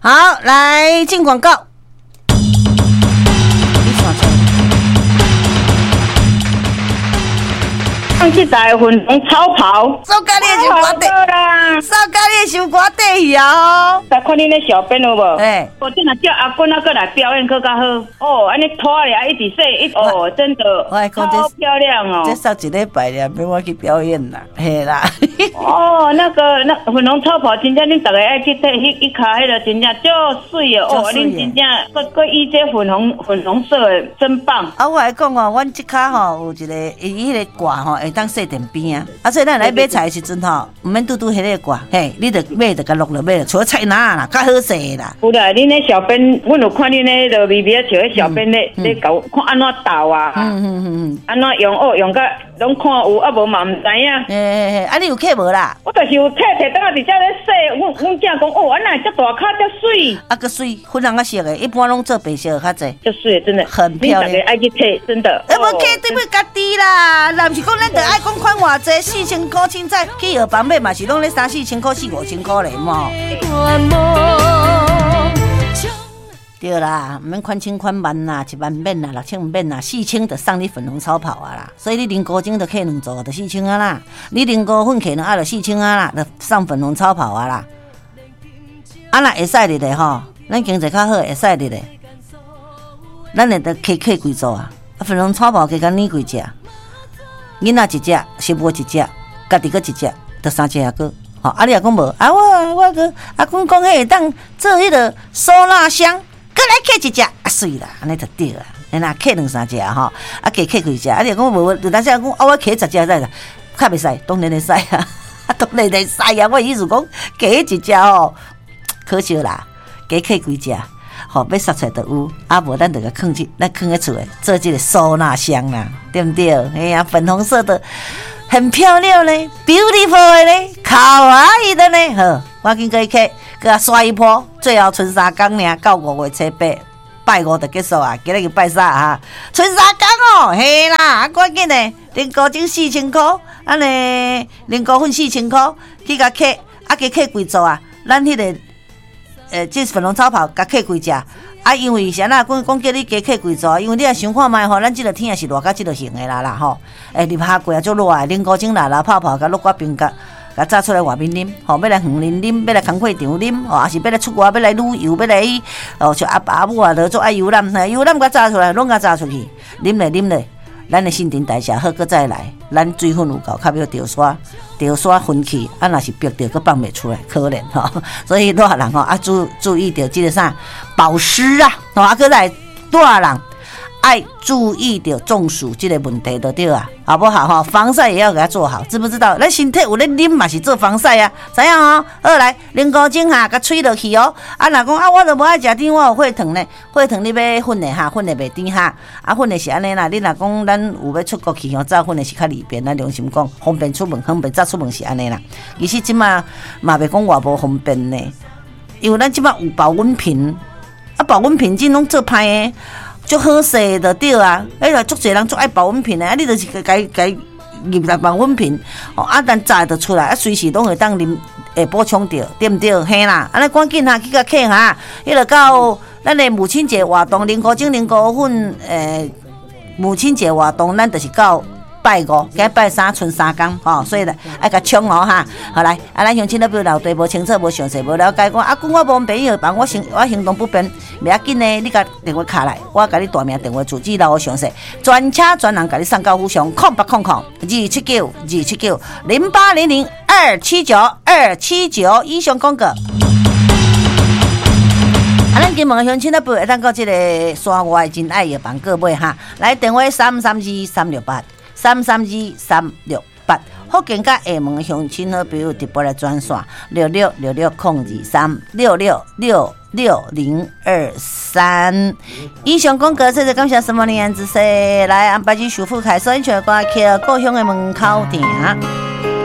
好，来进广告。 去台粉红超跑， 扫咖喱的伤歌啦， 扫咖喱的伤歌底啊！ 再看恁那小编有无？ 哎， 我真的叫阿坤过来表演更较好。哦，安尼拖咧，一直说哦，真的超漂亮哦。 这扫一礼拜了，免我去表演啦，嘿啦。 哦，那粉红超跑，真正恁大家爱去睇一卡，迄个真正就水哦。哦，恁真正个伊这粉红色的真棒。 啊，我来讲哦，阮这卡吼有一个伊迄个挂吼。当设电边啊，所以咱来买菜的时阵吼，唔免拄迄个挂，嘿，你着买着甲落了买了，除了菜篮啦，较好势啦。 有啦，恁那小编，阮有看恁那个微微啊，像小编咧搞看安怎倒啊，安怎用甲拢看有，啊无嘛唔知影。 嘿，啊你有客无啦？ 我就是有摕等下伫遮咧洗，阮囝讲哦，安那遮大卡遮水， 啊个水粉红啊色的，一般拢做白色的较济， 遮水真的很漂亮。 你大家爱去摕，真的。 无客对不家己啦，那不是讲咱得爱讲款偌济，4000块凊彩去药房买嘛是拢咧3-4千块、4-5千块咧嘛。对啦，唔免款轻款慢啦，1万免啦，6000唔免啦，4000就送你粉红超跑啊啦。所以你零高精就摕2组就4000啊啦，你零高粉摕2就4000啊啦，就送粉红超跑啊啦。啊那会使哩咧吼，咱经济较好会使哩咧，咱会得摕几组啊？粉红超跑加甲你几只？囡仔一只，媳妇一只，家己搁一只，得3只啊个。好，啊你也讲无啊？我个阿公讲迄会当做迄个收纳箱，搁来摕一只啊，水啦，安尼就对啦。你若摕2-3只吼，啊加摕几只，啊你也讲无？有当时讲我摕10只在啦，较袂使，当然会使啊，当然会使啊。我意思讲加一只吼，可惜啦，加摕几只。好，要杀出来就有，啊无咱就甲放去，咱放喺厝诶，做这个收纳箱啦，对不对？哎呀，粉红色的，很漂亮嘞 ，beautiful 的嘞，卡哇伊的嘞，好，我紧过去，给他刷一波，最后剩3天呢，到5月初8，拜5就结束啊，今日就拜3啊，剩3天哦，嘿啦，赶紧嘞，零高精4000块，安尼零高粉4000块，去甲客，啊加客几组啊，咱迄个。这粉红超跑甲客几只啊？因为啥啦？讲叫你加客几组，因为你也想看卖吼，咱这个天也是热甲这个行的啦吼。入夏季啊，足热啊，零高精啦泡泡甲落我冰甲炸出来外面啉，吼，要来园林啉，要来工会场啉，吼，还是要来出外，要来旅游，要来像阿母啊，做爱游览，游览甲炸出来，拢甲炸出去，啉咧。咱的新陈代谢好，搁再来，咱水分有够，较要掉沙分去，啊，若是逼着，搁放袂出来，可怜吼。所以大人吼啊，注意着这个啥保湿啊，吼啊，搁来大人爱注意着中暑这个问题就对啊，好不好哈？防晒也要给它做好，知不知道？咱身体有咧啉嘛是做防晒啊，知影哦？好来，零高精哈，甲吹落去哦。啊，若讲啊，我都无爱食甜，我有血糖呢，血糖你要粉的哈，粉的袂甜哈。啊，粉的是安尼啦，你若讲咱有要出国去哦，炸粉的是较利便，咱良心讲，方便出门，方便早出门是安尼啦。其实即马嘛袂讲偌无方便呢，因为咱即马有保温瓶，啊，保温瓶真拢做歹的。足好势的对啊！个足侪人足爱保温瓶的，啊，你就是该入来保温瓶，哦，啊，咱炸得出来，啊，随时拢会当啉，会补充着，对不对？嘿啦，安尼赶紧哈去甲客哈，迄个到咱的母亲节活动，零高精零高粉，母亲节活动，咱就是到拜5，今拜3，剩3天吼，所以咧爱甲冲哦哈。好来，啊，咱乡亲那边留地无清楚，无详细，无了解，讲啊，我无朋友帮我行动不便，袂要紧呢，你甲电话卡来，我甲你大名电话住址留详细，专车专人甲你送到府上，0800-279-0800-279-279，以上讲过。啊，咱金门乡亲那边会当到这个山外真爱药房购买哈，来电话332-368。332-368，福建甲厦门乡亲好朋友直播来专线6666-023，6666-023。以上讲过，谢谢感谢什么年之事来安排去舒服开始全挂去故乡的门口埕。